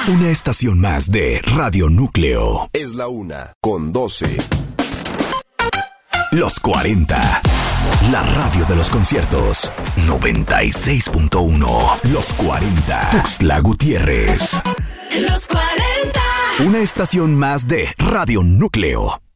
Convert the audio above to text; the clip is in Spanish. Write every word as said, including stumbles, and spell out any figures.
Una estación más de Radio Núcleo. Es la una con doce. Los cuarenta. La radio de los conciertos. noventa y seis punto uno. Los cuarenta. Tuxtla Gutiérrez. Los cuarenta. Una estación más de Radio Núcleo.